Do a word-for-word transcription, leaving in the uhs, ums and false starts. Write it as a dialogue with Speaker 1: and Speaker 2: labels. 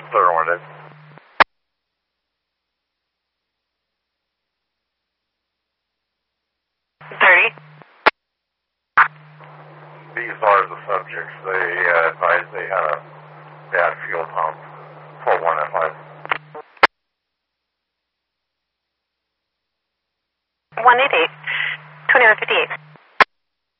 Speaker 1: clear ordered.
Speaker 2: thirty.
Speaker 1: These are the subjects. They uh, advised they had a bad fuel pump for one F I.
Speaker 2: one eight eight, twenty-one fifty-eight.